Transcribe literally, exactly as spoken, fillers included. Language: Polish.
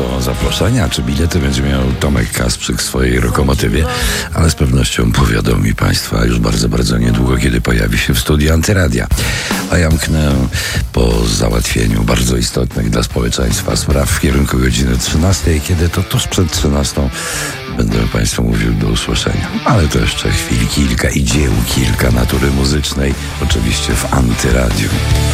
to zaproszenia czy bilety będzie miał Tomek Kasprzyk w swojej lokomotywie, ale z pewnością powiadomi Państwa już bardzo, bardzo niedługo, kiedy pojawi się w studiu Antyradia. A ja mknę po załatwieniu bardzo istotnych dla społeczeństwa spraw w kierunku godziny trzynastej, kiedy to tuż przed trzynastą będę Państwu mówił do usłyszenia. Ale to jeszcze chwil kilka i dzieł kilka natury muzycznej, oczywiście w Antyradiu.